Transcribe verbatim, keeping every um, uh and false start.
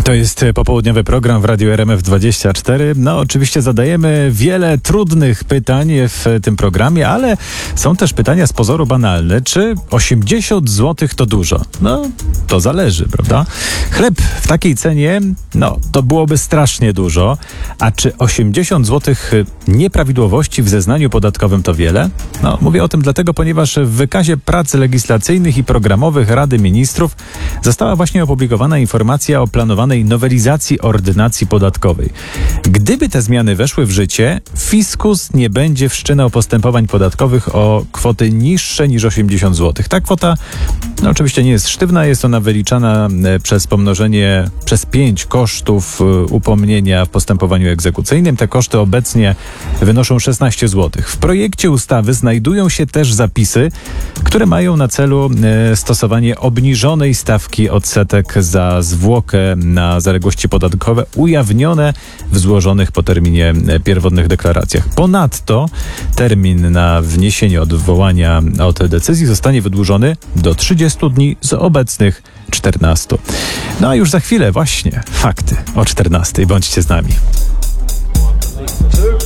To jest popołudniowy program w Radiu R M F dwadzieścia cztery. No oczywiście zadajemy wiele trudnych pytań w tym programie, ale są też pytania z pozoru banalne. Czy osiemdziesiąt złotych to dużo? No, to zależy, prawda? Chleb w takiej cenie, no, to byłoby strasznie dużo. A czy osiemdziesiąt złotych nieprawidłowości w zeznaniu podatkowym to wiele? No, mówię o tym dlatego, ponieważ w wykazie prac legislacyjnych i programowych Rady Ministrów została właśnie opublikowana informacja o planowanej nowelizacji ordynacji podatkowej. Gdyby te zmiany weszły w życie, fiskus nie będzie wszczynał postępowań podatkowych o kwoty niższe niż osiemdziesiąt złotych. Ta kwota no, oczywiście nie jest sztywna, jest ona wyliczana przez pomnożenie przez pięć kosztów upomnienia w postępowaniu egzekucyjnym. Te koszty obecnie wynoszą szesnaście złotych. W projekcie ustawy znajdują się też zapisy, które mają na celu stosowanie obniżonej stawki odsetek za zwłokę na zaległości podatkowe ujawnione w złożonych po terminie pierwotnych deklaracjach. Ponadto termin na wniesienie odwołania od decyzji zostanie wydłużony do trzydziestu dni z obecnych czternastu. No a już za chwilę właśnie fakty o czternastej. Bądźcie z nami.